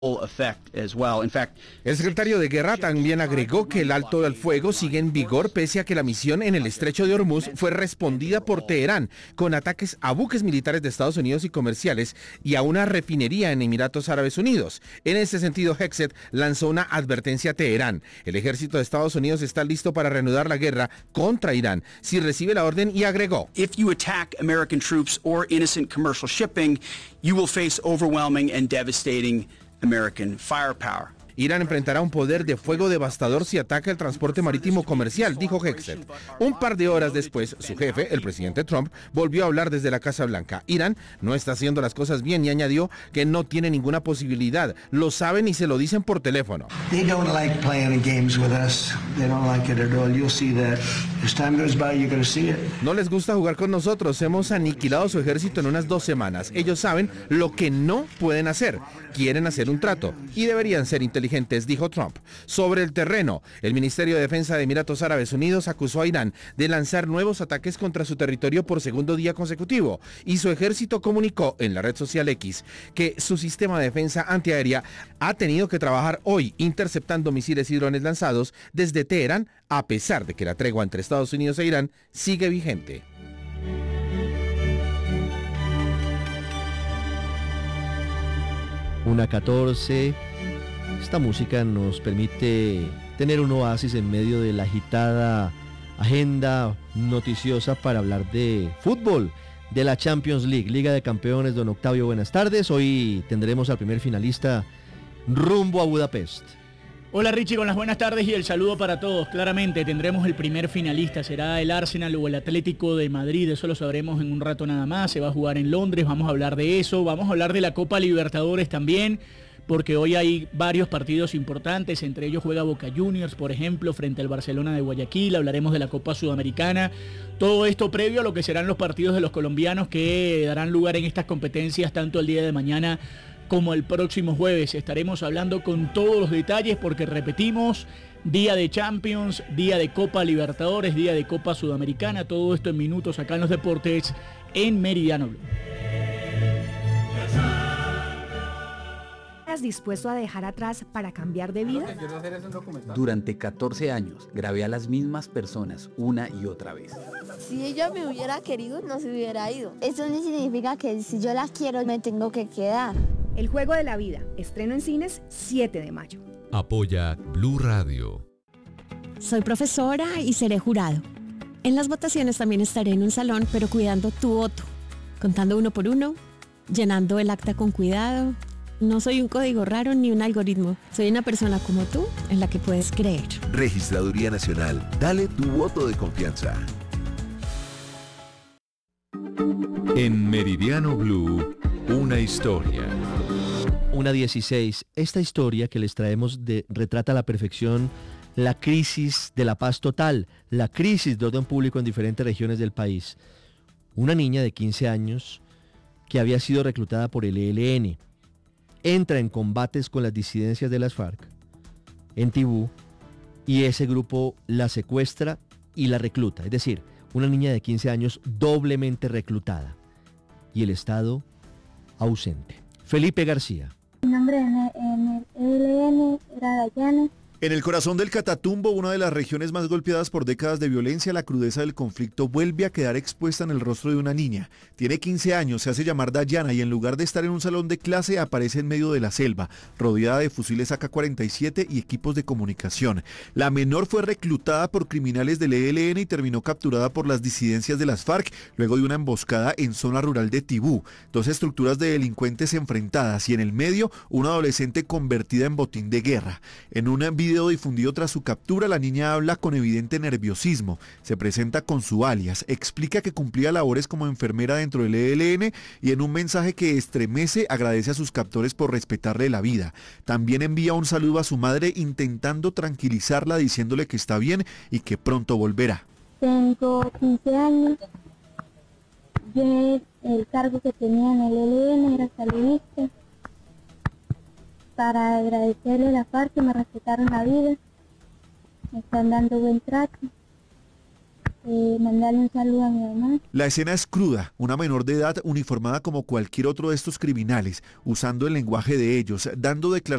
El secretario de Guerra también agregó que el alto del fuego sigue en vigor pese a que la misión en el estrecho de Hormuz fue respondida por Teherán con ataques a buques militares de Estados Unidos y comerciales y a una refinería en Emiratos Árabes Unidos. En ese sentido, Hexet lanzó una advertencia a Teherán. El ejército de Estados Unidos está listo para reanudar la guerra contra Irán si recibe la orden y agregó: If you attack American troops or innocent commercial shipping, you will face overwhelming and devastating American firepower. Irán enfrentará un poder de fuego devastador si ataca el transporte marítimo comercial, dijo Hexet. Un par de horas después, su jefe, el presidente Trump, volvió a hablar desde la Casa Blanca. Irán no está haciendo las cosas bien y añadió que no tiene ninguna posibilidad. Lo saben y se lo dicen por teléfono. They don't like playing games with us. They don't like it at all. You'll see that. As time goes by, you're going to see it. No les gusta jugar con nosotros. Hemos aniquilado su ejército en unas 2 semanas. Ellos saben lo que no pueden hacer. Quieren hacer un trato y deberían ser inteligentes, dijo Trump. Sobre el terreno, el Ministerio de Defensa de Emiratos Árabes Unidos acusó a Irán de lanzar nuevos ataques contra su territorio por segundo día consecutivo y su ejército comunicó en la red social X que su sistema de defensa antiaérea ha tenido que trabajar hoy interceptando misiles y drones lanzados desde Teherán, a pesar de que la tregua entre Estados Unidos e Irán sigue vigente. Una 14. Esta música nos permite tener un oasis en medio de la agitada agenda noticiosa para hablar de fútbol, de la Champions League, Liga de Campeones. Don Octavio, buenas tardes. Hoy tendremos al primer finalista rumbo a Budapest. Hola Richie, con las buenas tardes y el saludo para todos. Claramente tendremos el primer finalista, será el Arsenal o el Atlético de Madrid, eso lo sabremos en un rato nada más. Se va a jugar en Londres, vamos a hablar de eso, vamos a hablar de la Copa Libertadores también, porque hoy hay varios partidos importantes, entre ellos juega Boca Juniors, por ejemplo, frente al Barcelona de Guayaquil. Hablaremos de la Copa Sudamericana, todo esto previo a lo que serán los partidos de los colombianos que darán lugar en estas competencias tanto el día de mañana como el próximo jueves. Estaremos hablando con todos los detalles porque repetimos, día de Champions, día de Copa Libertadores, día de Copa Sudamericana, todo esto en minutos acá en los deportes en Meridiano Blue. ¿Estás dispuesto a dejar atrás para cambiar de vida? Durante 14 años grabé a las mismas personas una y otra vez. Si ella me hubiera querido, no se hubiera ido. Eso no significa que si yo la quiero, me tengo que quedar. El juego de la vida, estreno en cines 7 de mayo. Apoya Blue Radio. Soy profesora y seré jurado. En las votaciones también estaré en un salón, pero cuidando tu voto, contando uno por uno, llenando el acta con cuidado. No soy un código raro ni un algoritmo. Soy una persona como tú en la que puedes creer. Registraduría Nacional. Dale tu voto de confianza. En Meridiano Blue, una historia. Una 16. Esta historia que les traemos retrata a la perfección la crisis de la paz total, la crisis de orden público en diferentes regiones del país. Una niña de 15 años que había sido reclutada por el ELN entra en combates con las disidencias de las FARC en Tibú y ese grupo la secuestra y la recluta. Es decir, una niña de 15 años doblemente reclutada y el Estado ausente. Felipe García. Mi nombre en el ELN era Dayana. En el corazón del Catatumbo, una de las regiones más golpeadas por décadas de violencia, la crudeza del conflicto vuelve a quedar expuesta en el rostro de una niña. Tiene 15 años, se hace llamar Dayana y en lugar de estar en un salón de clase aparece en medio de la selva, rodeada de fusiles AK-47 y equipos de comunicación. La menor fue reclutada por criminales del ELN y terminó capturada por las disidencias de las FARC luego de una emboscada en zona rural de Tibú. 2 estructuras de delincuentes enfrentadas y en el medio una adolescente convertida en botín de guerra. En un video difundido tras su captura, la niña habla con evidente nerviosismo, se presenta con su alias, explica que cumplía labores como enfermera dentro del ELN y en un mensaje que estremece agradece a sus captores por respetarle la vida. También envía un saludo a su madre intentando tranquilizarla diciéndole que está bien y que pronto volverá. Tengo 15 años, yo el cargo que tenía en el ELN era saludista. Para agradecerle a la FARC que me respetaron la vida, me están dando buen trato. mandarle un saludo a mi mamá. La escena es cruda, una menor de edad uniformada como cualquier otro de estos criminales, usando el lenguaje de ellos, dando declaraciones